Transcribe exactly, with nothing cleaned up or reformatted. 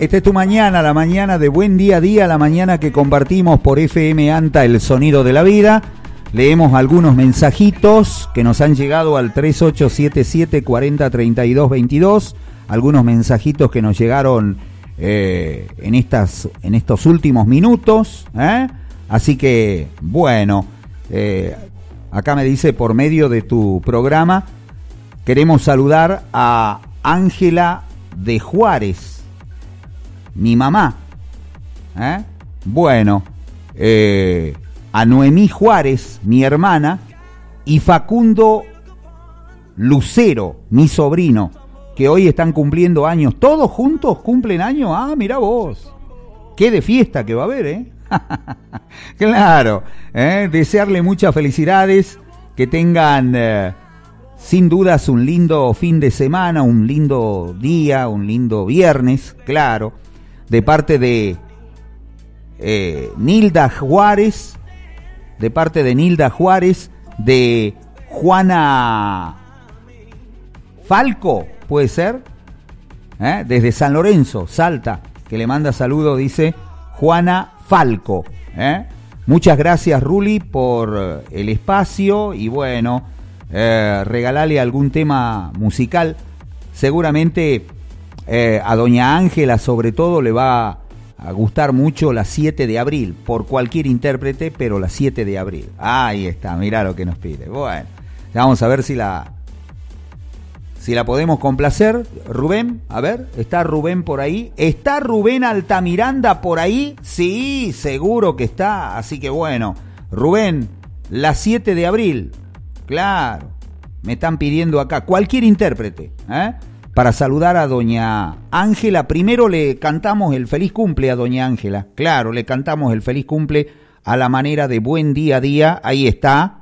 Esta es tu mañana, la mañana de Buen Día a Día, la mañana que compartimos por F M ANTA, el sonido de la vida. Leemos algunos mensajitos que nos han llegado al tres ocho siete siete, cuatro cero, tres dos dos dos. Algunos mensajitos que nos llegaron eh, en, estas, en estos últimos minutos. ¿eh? Así que, bueno, eh, acá me dice, por medio de tu programa, queremos saludar a Ángela de Juárez, mi mamá. ¿eh? Bueno, eh, a Noemí Juárez, mi hermana, y Facundo Lucero, mi sobrino, que hoy están cumpliendo años. ¿Todos juntos cumplen años? Ah, mirá vos. Qué de fiesta que va a haber, ¿eh? Claro, ¿eh? Desearle muchas felicidades, que tengan eh, sin dudas un lindo fin de semana, un lindo día, un lindo viernes, claro, de parte de eh, Nilda Juárez, de parte de Nilda Juárez, de Juana Falco, puede ser, ¿eh? Desde San Lorenzo, Salta, que le manda saludos, dice Juana Falco. ¿eh? Muchas gracias, Ruli, por el espacio y bueno, eh, regalale algún tema musical. Seguramente eh, a doña Ángela, sobre todo, le va a gustar mucho la siete de abril, por cualquier intérprete, pero la siete de abril. Ahí está, mirá lo que nos pide. Bueno, vamos a ver si la si la podemos complacer. Rubén, a ver, ¿está Rubén por ahí? ¿Está Rubén Altamiranda por ahí? Sí, seguro que está. Así que bueno, Rubén, la siete de abril, claro, me están pidiendo acá, cualquier intérprete, ¿eh? Para saludar a doña Ángela. Primero le cantamos el feliz cumple a doña Ángela. Claro, le cantamos el feliz cumple a la manera de Buen Día a Día. Ahí está.